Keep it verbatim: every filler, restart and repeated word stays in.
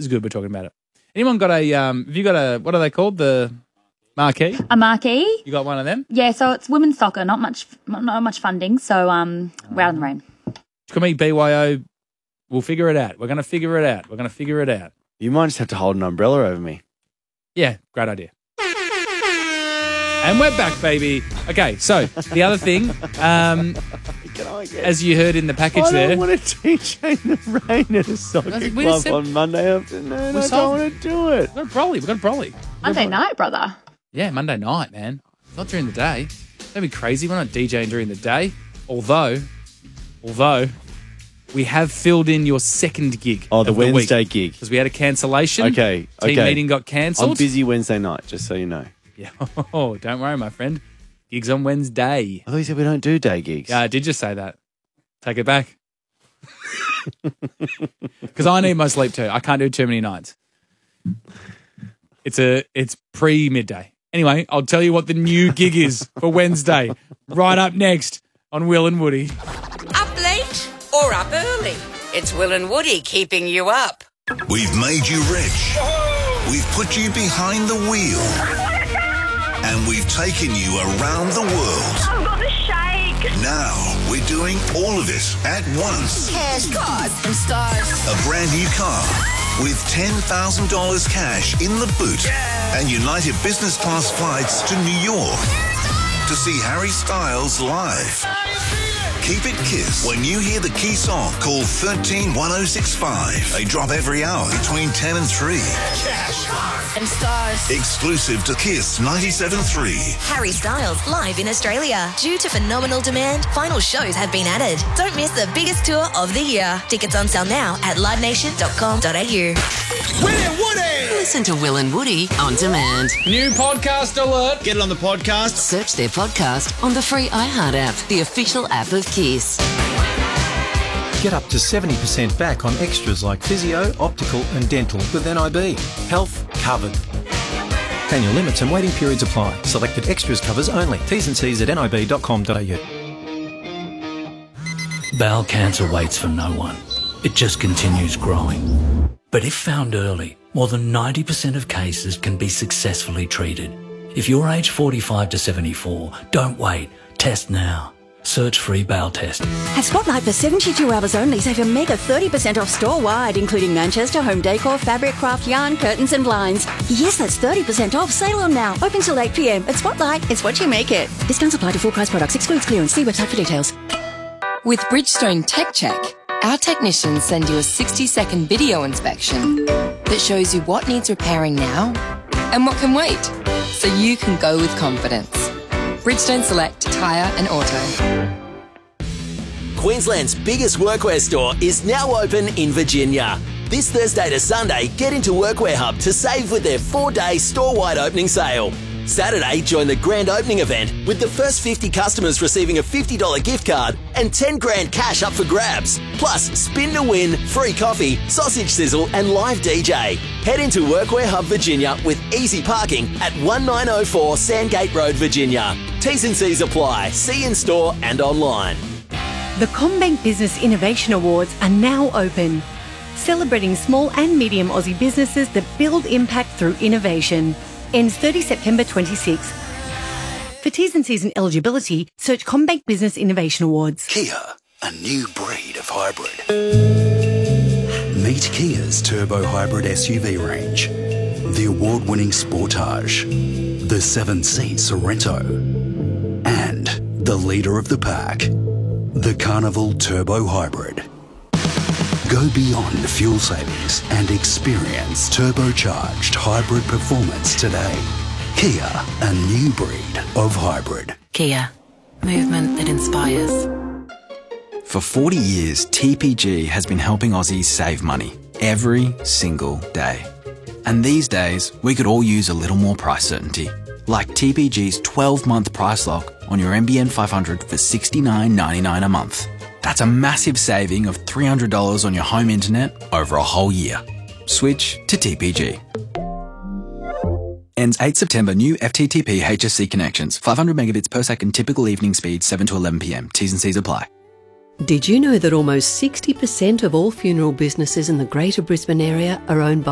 is good. We're talking about it. Anyone got a, um, have you got a, what are they called? The marquee? A marquee? You got one of them? Yeah, so it's women's soccer, not much not much funding, so um, we're out in the rain. Come me, B Y O, we'll figure it out. We're going to figure it out. We're going to figure it out. You might just have to hold an umbrella over me. Yeah, great idea. And we're back, baby. Okay, so the other thing, um, as you heard in the package I there. don't want to D J in the rain at a soccer We club said- on Monday afternoon. We I solved- don't want to do it. We've got a brolly. We've got a brolly. Monday night, brother. Yeah, Monday night, man. Not during the day. Don't be crazy. We're not DJing during the day. Although, although, we have filled in your second gig. Oh, the of Wednesday week, gig. Because we had a cancellation. Okay, Team okay. meeting got cancelled. I'm busy Wednesday night, just so you know. Yeah. Oh, don't worry, my friend. Gigs on Wednesday. I thought you said we don't do day gigs. Yeah, I did just say that. Take it back. Because I need my sleep too. I can't do too many nights. It's a it's pre midday. Anyway, I'll tell you what the new gig is for Wednesday. Right up next on Will and Woody. Up late or up early? It's Will and Woody keeping you up. We've made you rich. We've put you behind the wheel. And we've taken you around the world. I've got the shake. Now we're doing all of it at once. Cash, cars, and stars. A brand new car with ten thousand dollars cash in the boot and United business class flights to New York to see Harry Styles live. Keep it Kiss when you hear the key song. Call one three one oh six five. They drop every hour between ten and three. Cash, cars, and stars. Exclusive to Kiss ninety-seven point three. Harry Styles live in Australia. Due to phenomenal demand, final shows have been added. Don't miss the biggest tour of the year. Tickets on sale now at live nation dot com dot a u. Will and Woody! Listen to Will and Woody on demand. New podcast alert. Get it on the podcast. Search their podcast on the free iHeart app, the official app of Kiss. Get up to seventy percent back on extras like physio, optical and dental with N I B. Health covered. Annual limits and waiting periods apply. Selected extras covers only. T's and C's at N I B dot com dot a u. Bowel cancer waits for no one. It just continues growing. But if found early, more than ninety percent of cases can be successfully treated. If you're aged forty-five to seventy-four, don't wait. Test now. Search free bowel test. At Spotlight for seventy-two hours only, save a mega thirty percent off store-wide, including Manchester, home decor, fabric, craft, yarn, curtains and blinds. Yes, that's thirty percent off. Sale on now. Open till eight p m. At Spotlight, it's what you make it. Discounts apply to full price products. Excludes clearance. See website for details. With Bridgestone Tech Check, our technicians send you a sixty second video inspection that shows you what needs repairing now and what can wait, so you can go with confidence. Bridgestone Select Tyre and Auto. Queensland's biggest workwear store is now open in Virginia. This Thursday to Sunday, get into Workwear Hub to save with their four-day store-wide opening sale. Saturday, join the grand opening event with the first fifty customers receiving a fifty dollars gift card and ten grand cash up for grabs. Plus, spin to win, free coffee, sausage sizzle and live D J. Head into Workwear Hub Virginia with easy parking at nineteen oh four Sandgate Road, Virginia. T's and C's apply. See in store and online. The CommBank Business Innovation Awards are now open, celebrating small and medium Aussie businesses that build impact through innovation. Ends thirtieth September twenty-sixth. For T's and C's and eligibility, search CommBank Business Innovation Awards. Kia, a new breed of hybrid. Meet Kia's turbo hybrid S U V range. The award-winning Sportage, the seven-seat Sorento, and the leader of the pack, the Carnival Turbo Hybrid. Go beyond fuel savings and experience turbocharged hybrid performance today. Kia, a new breed of hybrid. Kia, movement that inspires. For forty years, T P G has been helping Aussies save money every single day. And these days, we could all use a little more price certainty. Like T P G's twelve month price lock on your M B N five hundred for sixty-nine ninety-nine a month. That's a massive saving of three hundred dollars on your home internet over a whole year. Switch to T P G. Ends eighth September. New F T T P H S C connections. five hundred megabits per second. Typical evening speed seven to eleven p m. T's and C's apply. Did you know that almost sixty percent of all funeral businesses in the Greater Brisbane area are owned by